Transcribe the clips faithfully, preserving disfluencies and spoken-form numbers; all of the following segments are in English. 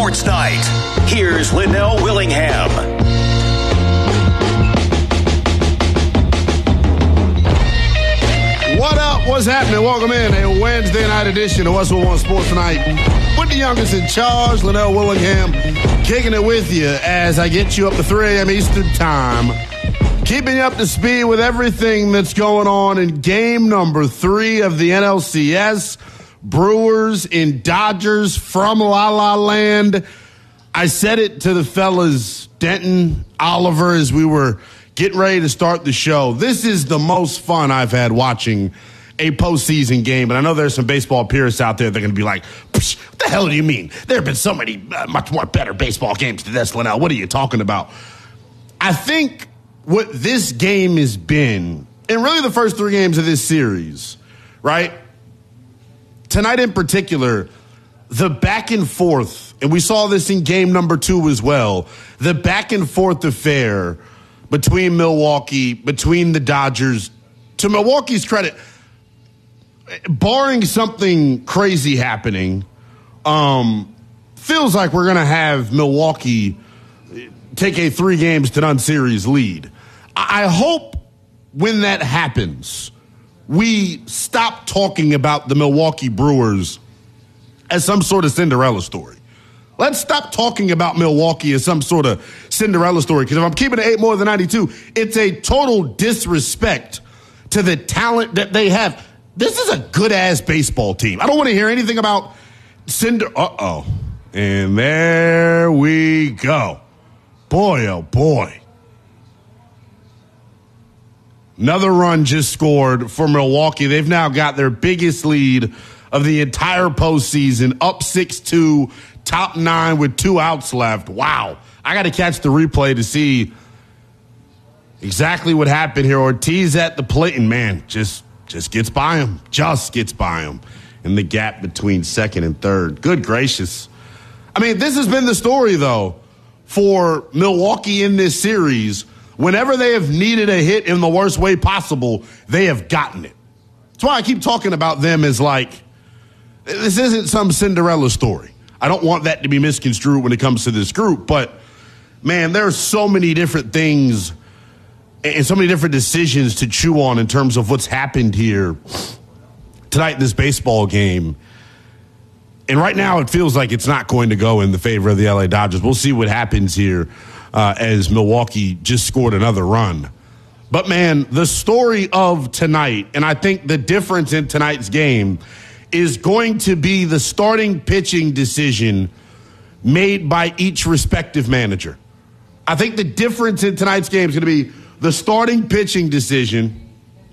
Sports Night. Here's Linnell Willingham. What up? What's happening? Welcome in a Wednesday night edition of What's One Sports Night with the youngest in charge, Linnell Willingham, kicking it with you as I get you up to three a.m. Eastern Time, keeping you up to speed with everything that's going on in game number three of the N L C S. Brewers in Dodgers from La La Land. I said it to the fellas, Denton, Oliver, as we were getting ready to start the show. This is the most fun I've had watching a postseason game. And I know there's some baseball purists out there that are going to be like, what the hell do you mean? There have been so many uh, much more better baseball games than this, Linnell. What are you talking about? I think what this game has been, and really the first three games of this series, right? Tonight in particular, the back and forth, and we saw this in game number two as well, the back and forth affair between Milwaukee, between the Dodgers. To Milwaukee's credit, barring something crazy happening, um, feels like we're going to have Milwaukee take a three games to none series lead. I hope when that happens, we stop talking about the Milwaukee Brewers as some sort of Cinderella story. Let's stop talking about Milwaukee as some sort of Cinderella story, because if I'm keeping it eight more than ninety-two, it's a total disrespect to the talent that they have. This is a good-ass baseball team. I don't want to hear anything about Cinder. Uh-oh. And there we go. Boy, oh, boy. Another run just scored for Milwaukee. They've now got their biggest lead of the entire postseason, up six two, top nine with two outs left. Wow. I got to catch the replay to see exactly what happened here. Ortiz at the plate, and man, just, just gets by him. Just gets by him in the gap between second and third. Good gracious. I mean, this has been the story, though, for Milwaukee in this series. Whenever they have needed a hit in the worst way possible, they have gotten it. That's why I keep talking about them as like, this isn't some Cinderella story. I don't want that to be misconstrued when it comes to this group, but man, there are so many different things and so many different decisions to chew on in terms of what's happened here tonight in this baseball game. And right now it feels like it's not going to go in the favor of the L A Dodgers. We'll see what happens here uh, as Milwaukee just scored another run. But, man, the story of tonight, and I think the difference in tonight's game, is going to be the starting pitching decision made by each respective manager. I think the difference in tonight's game is going to be the starting pitching decision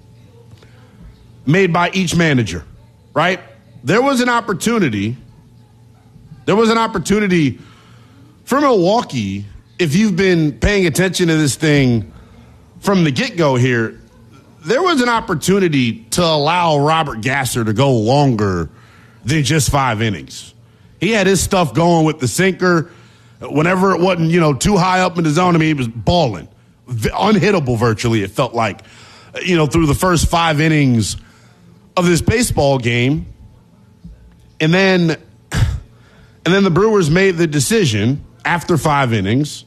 made by each manager, right? There was an opportunity. There was an opportunity for Milwaukee, if you've been paying attention to this thing from the get-go here, there was an opportunity to allow Robert Gasser to go longer than just five innings. He had his stuff going with the sinker. Whenever it wasn't, you know, too high up in the zone, I mean, he was balling. Unhittable virtually, it felt like, you know, through the first five innings of this baseball game. And then, and then the Brewers made the decision after five innings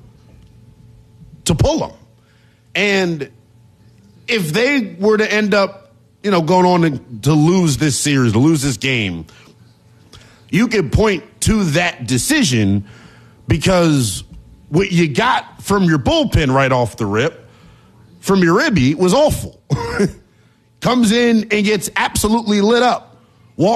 to pull him. And if they were to end up, you know, going on to, to lose this series, to lose this game, you could point to that decision because what you got from your bullpen right off the rip, from your Uribe, was awful. Comes in and gets absolutely lit up.